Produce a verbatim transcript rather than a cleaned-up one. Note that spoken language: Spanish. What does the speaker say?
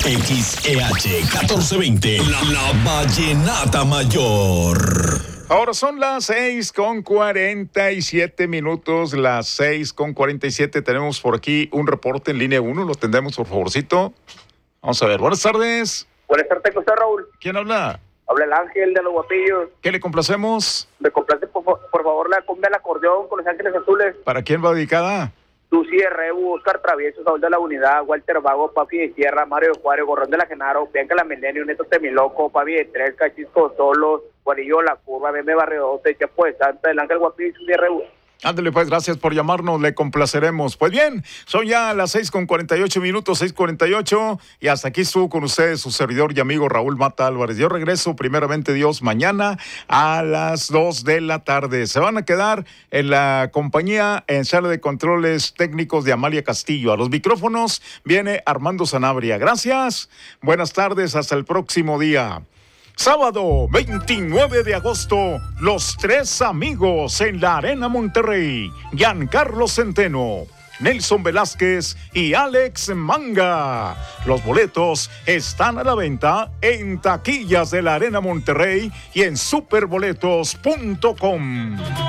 X E H catorce veinte, la, la Vallenata Mayor. Ahora son las seis con cuarenta y siete minutos, las seis con cuarenta y siete. Tenemos por aquí un reporte en línea uno, lo tendremos por favorcito. Vamos a ver, buenas tardes. Buenas tardes, ¿cómo está, Raúl? ¿Quién habla? Habla el Ángel de los Guapillos. ¿Qué le complacemos? Me complace, por, por favor, la cumbia del acordeón con Los Ángeles Azules. ¿Para quién va dedicada? Lucy Rebu, Oscar Travieso, Saúl de la Unidad, Walter Vago, Papi de Sierra, Mario Juárez, Gorrón de la Genaro, Bianca la Milenio, Neto Temiloco, Papi de Tres, Cachisco Solos, Guarillo La Curva, Meme Barrio doce, Chapo de Santa, el Ángel Guapillo y Lucy Rebu. Ándale pues, gracias por llamarnos, le complaceremos. Pues bien, son ya las seis con cuarenta y ocho minutos, seis cuarenta y ocho, y hasta aquí estuvo con ustedes su servidor y amigo Raúl Mata Álvarez. Yo regreso, primeramente Dios, mañana a las dos de la tarde. Se van a quedar en la compañía, en sala de controles técnicos de Amalia Castillo. A los micrófonos viene Armando Sanabria. Gracias, buenas tardes, hasta el próximo día. Sábado veintinueve de agosto, Los Tres Amigos en la Arena Monterrey. Giancarlo Centeno, Nelson Velázquez y Alex Manga. Los boletos están a la venta en taquillas de la Arena Monterrey y en superboletos punto com.